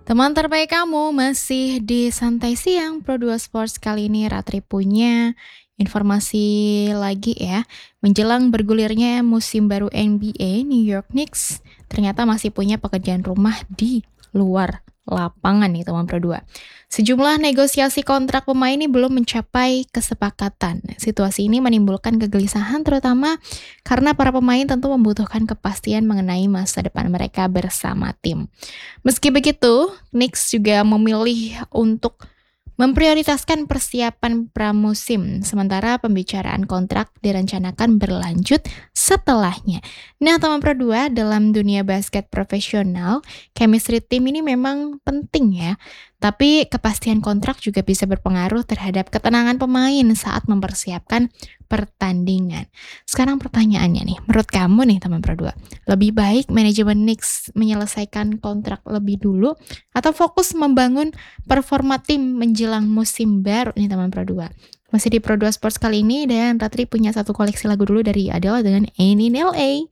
Teman terbaik kamu masih di Santai Siang Pro2 Sports. Kali ini Ratri punya informasi lagi ya. Menjelang bergulirnya musim baru NBA, New York Knicks ternyata masih punya pekerjaan rumah di luar lapangan nih teman Pro2. Sejumlah negosiasi kontrak pemain ini belum mencapai kesepakatan. Situasi ini menimbulkan kegelisahan terutama karena para pemain tentu membutuhkan kepastian mengenai masa depan mereka bersama tim. Meski begitu, Knicks juga memilih untuk memprioritaskan persiapan pramusim, sementara pembicaraan kontrak direncanakan berlanjut setelahnya. Nah, teman Pro 2, dalam dunia basket profesional, chemistry tim ini memang penting ya. Tapi kepastian kontrak juga bisa berpengaruh terhadap ketenangan pemain saat mempersiapkan pertandingan. Sekarang pertanyaannya nih, menurut kamu nih teman Pro 2, lebih baik manajemen Knicks menyelesaikan kontrak lebih dulu atau fokus membangun performa tim menjelang musim baru nih teman Pro 2. Masih di Pro 2 Sports kali ini dan Ratri punya satu koleksi lagu dulu dari Adele dengan Ain't in LA.